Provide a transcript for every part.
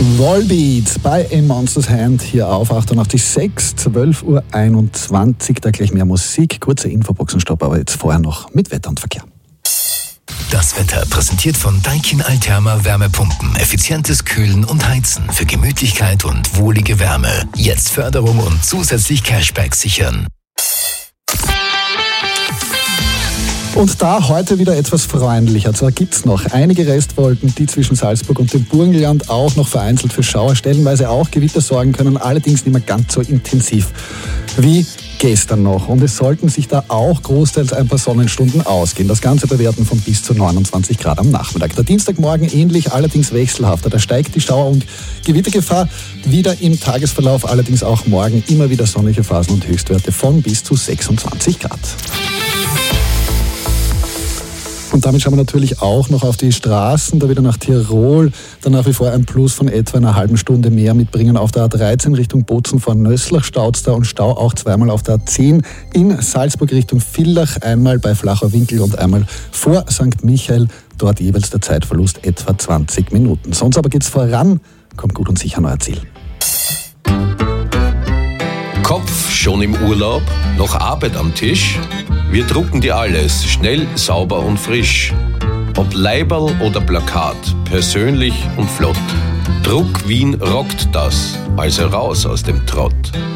Volbeat bei A Monster's Hand hier auf 88.6, 12.21 Uhr. Da gleich mehr Musik, kurzer Infoboxenstopp, aber jetzt vorher noch mit Wetter und Verkehr. Das Wetter präsentiert von Daikin Altherma Wärmepumpen. Effizientes Kühlen und Heizen für Gemütlichkeit und wohlige Wärme. Jetzt Förderung und zusätzlich Cashback sichern. Und da heute wieder etwas freundlicher. Zwar gibt es noch einige Restwolken, die zwischen Salzburg und dem Burgenland auch noch vereinzelt für Schauer, stellenweise auch Gewitter sorgen können, allerdings nicht mehr ganz so intensiv wie gestern noch. Und es sollten sich da auch großteils ein paar Sonnenstunden ausgehen. Das Ganze bei Werten von bis zu 29 Grad am Nachmittag. Der Dienstagmorgen ähnlich, allerdings wechselhafter. Da steigt die Schauer- und Gewittergefahr wieder im Tagesverlauf. Allerdings auch morgen immer wieder sonnige Phasen und Höchstwerte von bis zu 26 Grad. Und damit schauen wir natürlich auch noch auf die Straßen, da wieder nach Tirol, dann nach wie vor ein Plus von etwa einer halben Stunde mehr mitbringen auf der A13 Richtung Bozen vor Nöslach, staut's da und Stau auch zweimal auf der A10 in Salzburg Richtung Villach, einmal bei Flacher Winkel und einmal vor St. Michael, dort jeweils der Zeitverlust etwa 20 Minuten. Sonst aber geht's voran, kommt gut und sicher an euer Ziel. Kopf schon im Urlaub, noch Arbeit am Tisch? Wir drucken dir alles, schnell, sauber und frisch. Ob Leiberl oder Plakat, persönlich und flott. Druck Wien rockt das, also raus aus dem Trott.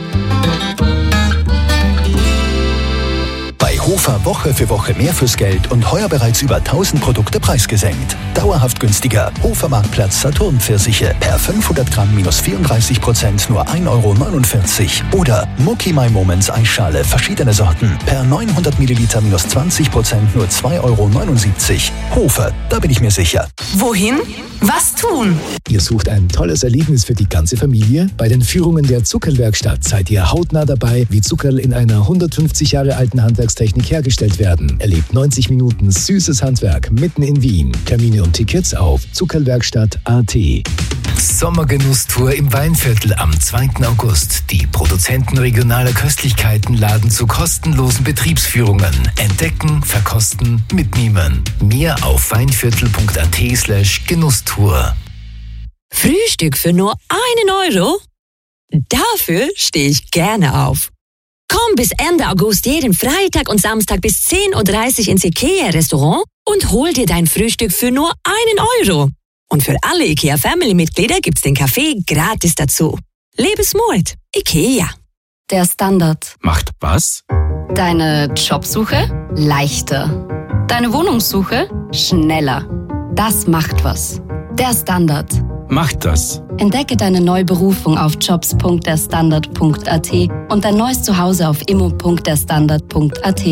Bei Hofer Woche für Woche mehr fürs Geld und heuer bereits über 1000 Produkte preisgesenkt. Dauerhaft günstiger. Hofer Marktplatz Saturn-Pfirsiche. Per 500 Gramm minus 34%, nur 1,49 €. Oder Mucki My Moments Eisschale, verschiedene Sorten. Per 900 Milliliter minus 20%, nur 2,79 €. Hofer, da bin ich mir sicher. Wohin? Was tun? Ihr sucht ein tolles Erlebnis für die ganze Familie? Bei den Führungen der Zuckerlwerkstatt seid ihr hautnah dabei, wie Zuckerl in einer 150 Jahre alten Handwerkstechnik hergestellt werden. Erlebt 90 Minuten süßes Handwerk mitten in Wien. Termine und Tickets auf zuckerlwerkstatt.at. Sommergenusstour im Weinviertel am 2. August. Die Produzenten regionaler Köstlichkeiten laden zu kostenlosen Betriebsführungen. Entdecken, verkosten, mitnehmen. Mehr auf weinviertel.at/Genusstour. Frühstück für nur 1 €? Dafür stehe ich gerne auf. Komm bis Ende August jeden Freitag und Samstag bis 10:30 Uhr ins IKEA-Restaurant und hol dir dein Frühstück für nur 1 €. Und für alle IKEA-Family-Mitglieder gibt's den Kaffee gratis dazu. Lebensmut. IKEA. Der Standard. Macht was? Deine Jobsuche leichter. Deine Wohnungssuche schneller. Das macht was. Der Standard. Macht das. Entdecke deine Neuberufung auf jobs.derstandard.at und dein neues Zuhause auf immo.derstandard.at.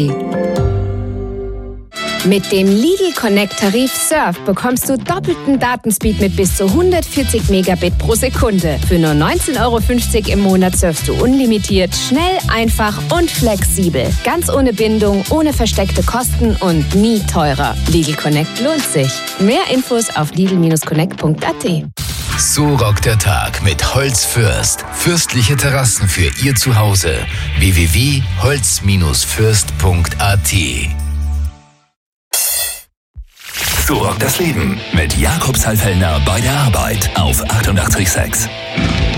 Mit dem Lidl Connect Tarif Surf bekommst du doppelten Datenspeed mit bis zu 140 Megabit pro Sekunde. Für nur 19,50 € im Monat surfst du unlimitiert, schnell, einfach und flexibel. Ganz ohne Bindung, ohne versteckte Kosten und nie teurer. Lidl Connect lohnt sich. Mehr Infos auf lidl-connect.at. So rockt der Tag mit Holzfürst. Fürstliche Terrassen für Ihr Zuhause. www.holz-fürst.at. So rockt das Leben mit Jakobs Hallfellner bei der Arbeit auf 88.6.